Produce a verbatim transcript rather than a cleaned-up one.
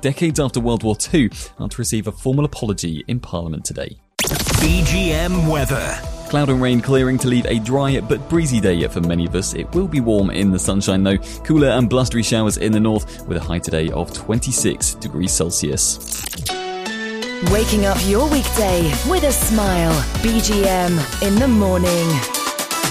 decades after World War Two and to receive a formal apology in Parliament today. B G M weather. Cloud and rain clearing to leave a dry but breezy day for many of us. It will be warm in the sunshine though. Cooler and blustery showers in the north with a high today of twenty-six degrees Celsius. Waking up your weekday with a smile. B G M in the morning.